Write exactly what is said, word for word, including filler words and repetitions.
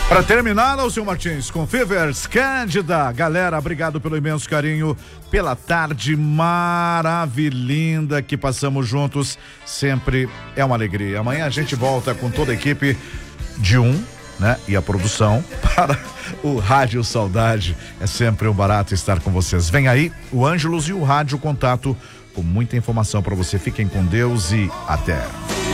Para terminar, o seu Martins, com Fevers, Cândida. Galera, obrigado pelo imenso carinho, pela tarde maravilhosa que passamos juntos. Sempre é uma alegria. Amanhã a gente volta com toda a equipe de um, né? E a produção para o Rádio Saudade. É sempre um barato estar com vocês. Vem aí o Ângelos e o Rádio Contato com muita informação para você. Fiquem com Deus e até.